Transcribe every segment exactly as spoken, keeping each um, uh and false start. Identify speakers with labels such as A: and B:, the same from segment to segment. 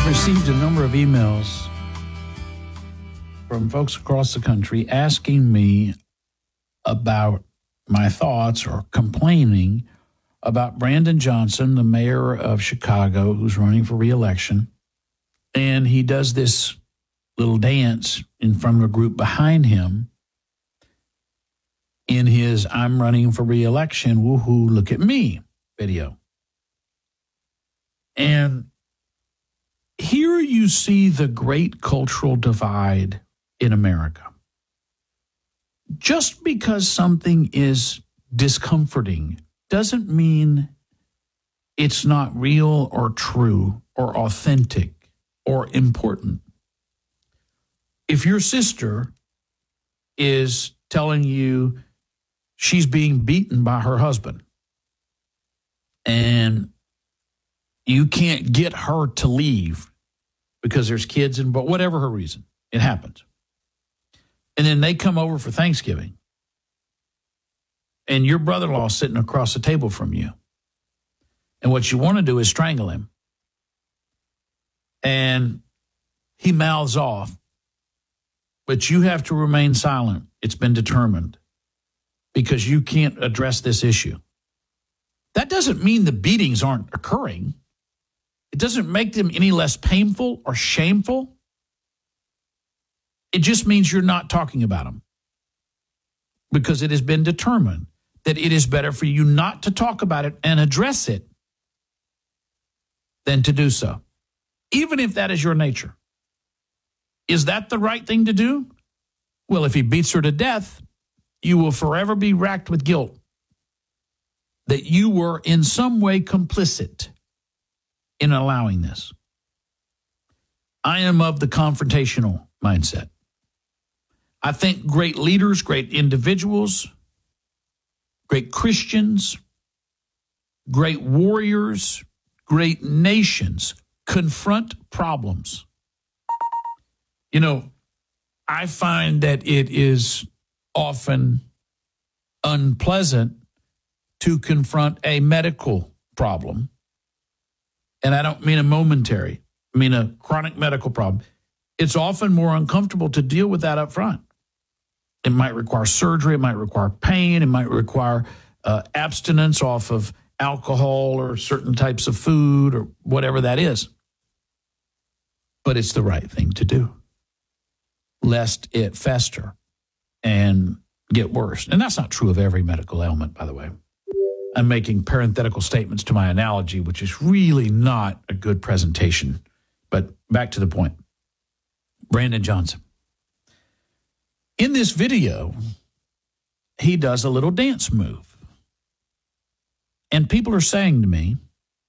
A: I've received a number of emails from folks across the country asking me about my thoughts or complaining about Brandon Johnson, the mayor of Chicago, who's running for re-election. And he does this little dance in front of a group behind him in his "I'm running for re-election, woohoo, look at me" video. And here you see the great cultural divide in America. Just because something is discomforting doesn't mean it's not real or true or authentic or important. If your sister is telling you she's being beaten by her husband and you can't get her to leave because there's kids and but whatever her reason, it happens. And then they come over for Thanksgiving and your brother-in-law is sitting across the table from you. And what you want to do is strangle him. And he mouths off, but you have to remain silent. It's been determined because you can't address this issue. That doesn't mean the beatings aren't occurring. It doesn't make them any less painful or shameful. It just means you're not talking about them because it has been determined that it is better for you not to talk about it and address it than to do so, even if that is your nature. Is that the right thing to do? Well, if he beats her to death, you will forever be racked with guilt that you were in some way complicit in allowing this. I am of the confrontational mindset. I think great leaders, great individuals, great Christians, great warriors, great nations confront problems. You know, I find that it is often unpleasant to confront a medical problem. And I don't mean a momentary, I mean a chronic medical problem. It's often more uncomfortable to deal with that up front. It might require surgery, it might require pain, it might require uh, abstinence off of alcohol or certain types of food or whatever that is. But it's the right thing to do, lest it fester and get worse. And that's not true of every medical ailment, by the way. I'm making parenthetical statements to my analogy, which is really not a good presentation. But back to the point. Brandon Johnson. In this video, he does a little dance move. And people are saying to me,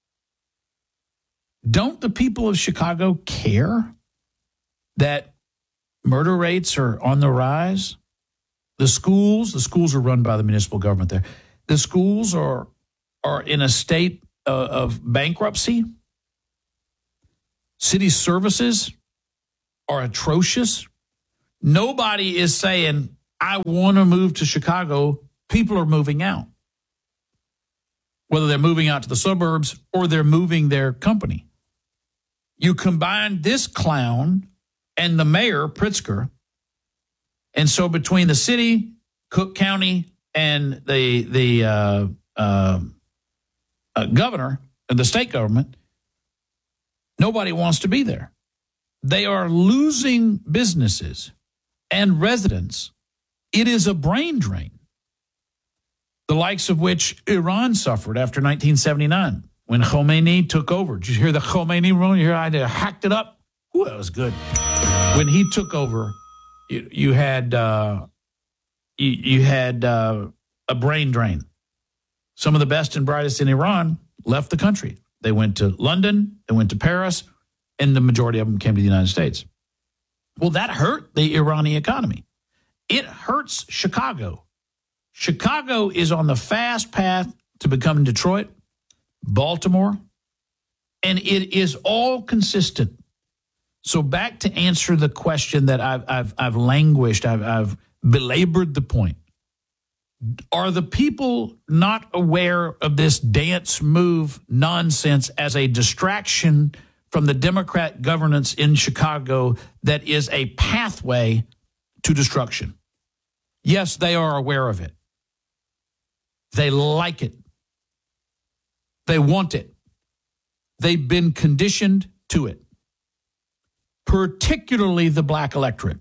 A: don't the people of Chicago care that murder rates are on the rise? The schools, the schools are run by the municipal government there. The schools are, are in a state of, of bankruptcy. City services are atrocious. Nobody is saying, I want to move to Chicago. People are moving out. Whether they're moving out to the suburbs or they're moving their company. You combine this clown and the mayor, Pritzker, and so between the city, Cook County, and the the uh, uh, uh, governor of the state government, nobody wants to be there. They are losing businesses and residents. It is a brain drain, the likes of which Iran suffered after nineteen seventy-nine when Khomeini took over. Did you hear the Khomeini rumor? You hear I hacked it up? Ooh, that was good. When he took over, you, you had uh, you, you had uh, a brain drain. Some of the best and brightest in Iran left the country. They went to London, they went to Paris, and the majority of them came to the United States. Well, that hurt the Iranian economy. It hurts Chicago. Chicago is on the fast path to becoming Detroit, Baltimore, and it is all consistent. So back to answer the question that I've I've, I've languished, I've, I've belabored the point. Are the people not aware of this dance move nonsense as a distraction from the Democrat governance in Chicago that is a pathway to destruction. Yes, they are aware of it. They like it. They want it. They've been conditioned to it, particularly the black electorate,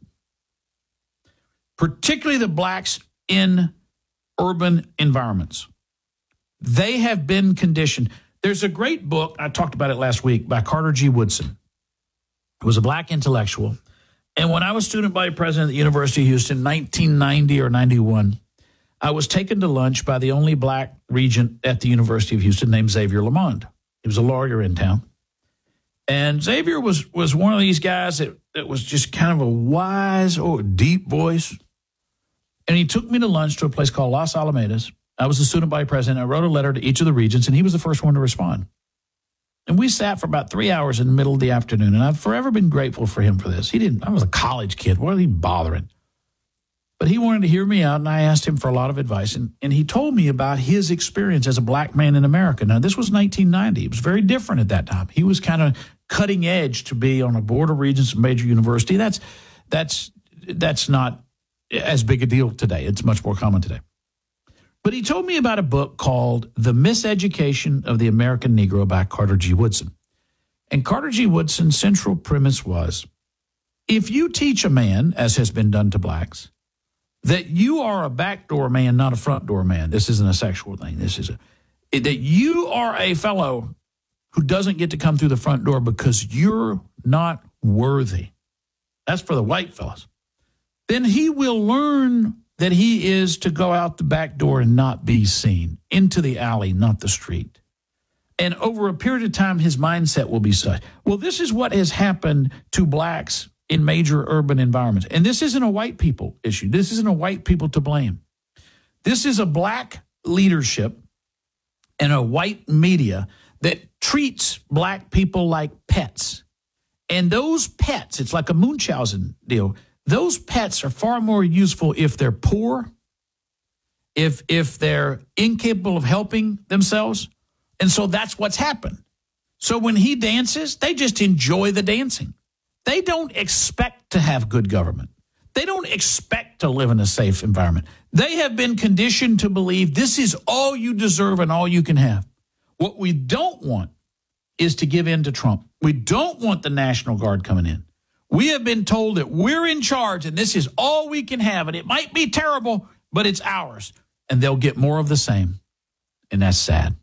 A: particularly the blacks in urban environments. They have been conditioned. There's a great book, I talked about it last week, by Carter G. Woodson. He was a black intellectual. And when I was student body president at the University of Houston, nineteen ninety or ninety-one, I was taken to lunch by the only black regent at the University of Houston named Xavier Lamond. He was a lawyer in town. And Xavier was was one of these guys that, that was just kind of a wise or deep voice. And he took me to lunch to a place called Las Alamedas. I was the student body president. I wrote a letter to each of the regents, and he was the first one to respond. And we sat for about three hours in the middle of the afternoon, and I've forever been grateful for him for this. He didn't, I was a college kid. What are he bothering? But he wanted to hear me out, and I asked him for a lot of advice. And, and he told me about his experience as a black man in America. Now, this was nineteen ninety. It was very different at that time. He was kind of cutting edge to be on a board of regents of a major university. That's, that's, that's not as big a deal today. It's much more common today. But he told me about a book called The Miseducation of the American Negro by Carter G. Woodson. And Carter G. Woodson's central premise was, if you teach a man, as has been done to blacks, that you are a backdoor man, not a front door man. This isn't a sexual thing. This is a, that you are a fellow who doesn't get to come through the front door because you're not worthy. That's for the white fellas. Then he will learn that he is to go out the back door and not be seen, into the alley, not the street. And over a period of time, his mindset will be such. Well, this is what has happened to blacks in major urban environments. And this isn't a white people issue. This isn't a white people to blame. This is a black leadership and a white media that treats black people like pets. And those pets, it's like a Munchausen deal. Those pets are far more useful if they're poor, if if they're incapable of helping themselves. And so that's what's happened. So when he dances, they just enjoy the dancing. They don't expect to have good government. They don't expect to live in a safe environment. They have been conditioned to believe this is all you deserve and all you can have. What we don't want is to give in to Trump. We don't want the National Guard coming in. We have been told that we're in charge and this is all we can have. And it might be terrible, but it's ours. And they'll get more of the same. And that's sad.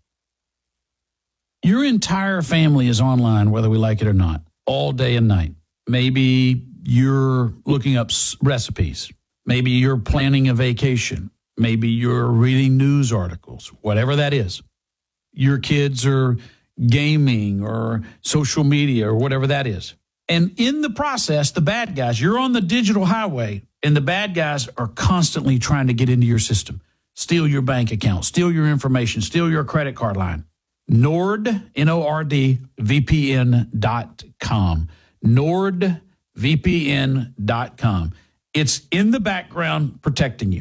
A: Your entire family is online, whether we like it or not, all day and night. Maybe you're looking up recipes. Maybe you're planning a vacation. Maybe you're reading news articles, whatever that is. Your kids are gaming or social media or whatever that is. And in the process, the bad guys, you're on the digital highway, and the bad guys are constantly trying to get into your system, steal your bank account, steal your information, steal your credit card line. Nord, N O R D, V P N dot com. Nord V P N dot com. It's in the background protecting you.